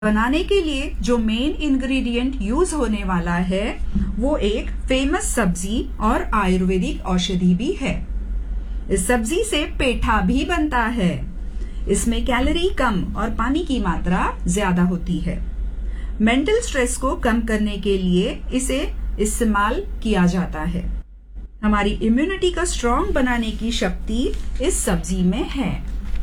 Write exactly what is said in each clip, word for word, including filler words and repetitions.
बनाने के लिए जो मेन इंग्रेडिएंट यूज होने वाला है वो एक फेमस सब्जी और आयुर्वेदिक औषधि भी है। इस सब्जी से पेठा भी बनता है। इसमें कैलोरी कम और पानी की मात्रा ज्यादा होती है। मेंटल स्ट्रेस को कम करने के लिए इसे इस्तेमाल किया जाता है। हमारी इम्यूनिटी को स्ट्रांग बनाने की शक्ति इस सब्जी में है।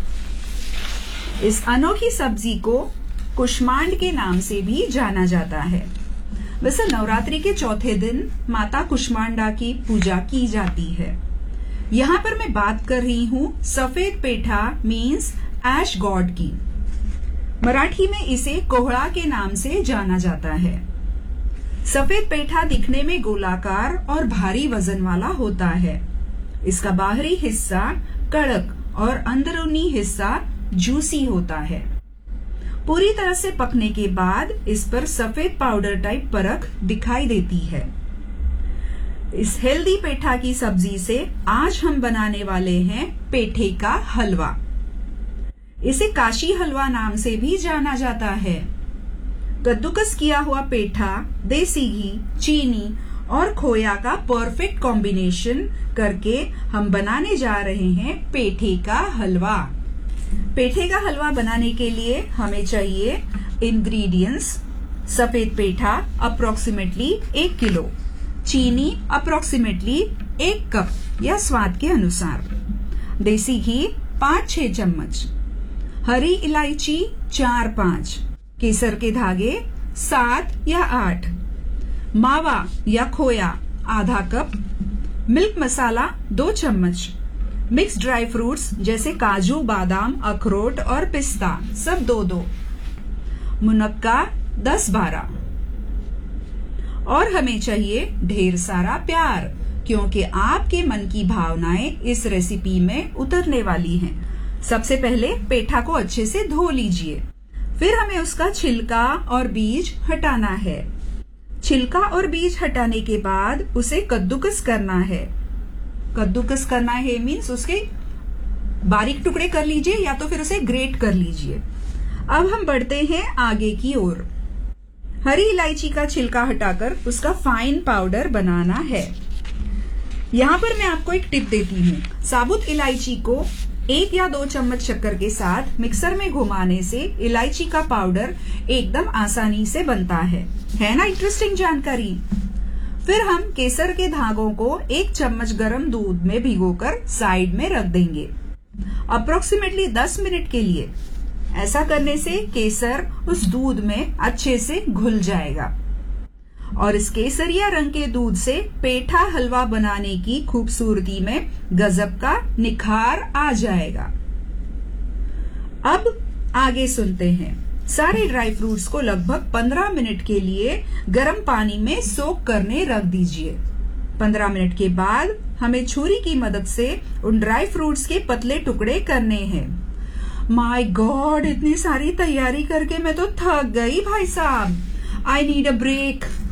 इस अनोखी सब्जी को कुष्मांड के नाम से भी जाना जाता है। वैसे नवरात्रि के चौथे दिन माता कुष्मांडा की पूजा की जाती है। यहाँ पर मैं बात कर रही हूँ सफेद पेठा मीन्स ऐश गॉड की। मराठी में इसे कोहड़ा के नाम से जाना जाता है। सफेद पेठा दिखने में गोलाकार और भारी वजन वाला होता है। इसका बाहरी हिस्सा कड़क और अंदरूनी हिस्सा जूसी होता है। पूरी तरह से पकने के बाद इस पर सफेद पाउडर टाइप परख दिखाई देती है। इस हेल्दी पेठा की सब्जी से आज हम बनाने वाले हैं पेठे का हलवा। इसे काशी हलवा नाम से भी जाना जाता है। कद्दूकस किया हुआ पेठा देसी घी, चीनी और खोया का परफेक्ट कॉम्बिनेशन करके हम बनाने जा रहे हैं पेठे का हलवा। पेठे का हलवा बनाने के लिए हमें चाहिए इंग्रेडिएंट्स: सफेद पेठा अप्रोक्सीमेटली एक किलो, चीनी अप्रोक्सीमेटली एक कप या स्वाद के अनुसार, देसी घी पाँच छह चम्मच, हरी इलायची चार पाँच, केसर के धागे सात या आठ, मावा या खोया आधा कप, मिल्क मसाला दो चम्मच, मिक्स ड्राई फ्रूट्स जैसे काजू, बादाम, अखरोट और पिस्ता सब दो दो, मुनक्का दस बारह। और हमें चाहिए ढेर सारा प्यार, क्योंकि आपके मन की भावनाएं इस रेसिपी में उतरने वाली हैं। सबसे पहले पेठा को अच्छे से धो लीजिए, फिर हमें उसका छिलका और बीज हटाना है। छिलका और बीज हटाने के बाद उसे कद्दूकस करना है। कद्दूकस करना है मीन्स उसके बारीक टुकड़े कर लीजिए या तो फिर उसे ग्रेट कर लीजिए। अब हम बढ़ते हैं आगे की ओर। हरी इलायची का छिलका हटाकर उसका फाइन पाउडर बनाना है। यहाँ पर मैं आपको एक टिप देती हूँ। साबुत इलायची को एक या दो चम्मच शक्कर के साथ मिक्सर में घुमाने से इलायची का पाउडर एकदम आसानी से बनता है। है ना इंटरेस्टिंग जानकारी? फिर हम केसर के धागों को एक चम्मच गर्म दूध में भिगोकर साइड में रख देंगे अप्रोक्सीमेटली दस मिनट के लिए। ऐसा करने से केसर उस दूध में अच्छे से घुल जाएगा और इस केसरिया रंग के दूध से पेठा हलवा बनाने की खूबसूरती में गजब का निखार आ जाएगा। अब आगे सुनते हैं। सारे ड्राई फ्रूट्स को लगभग पंद्रह मिनट के लिए गर्म पानी में सोक करने रख दीजिए। पंद्रह मिनट के बाद हमें छुरी की मदद से उन ड्राई फ्रूट्स के पतले टुकड़े करने हैं। माय गॉड, इतनी सारी तैयारी करके मैं तो थक गई भाई साहब। I need a break.